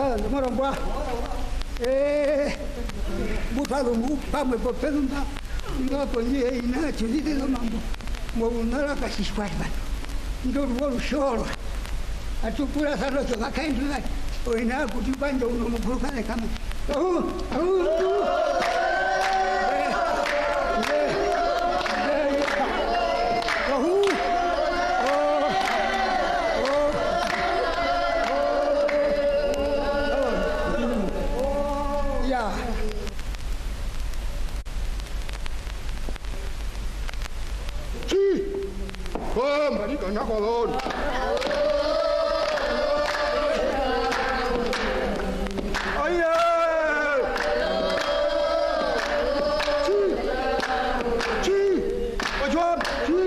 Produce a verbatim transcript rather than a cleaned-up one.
Ah, moromba. Eh, butado mu pamwe po pedunda. Nga ponye ina chudite do mambo. Mo unara kasishwaba. Ndo ruolo shoro. Atukura saro to makaindu na. Oina kutibanja uno mkuruka ne kama. Oh, oh. Không, phải đi cẩn thận luôn.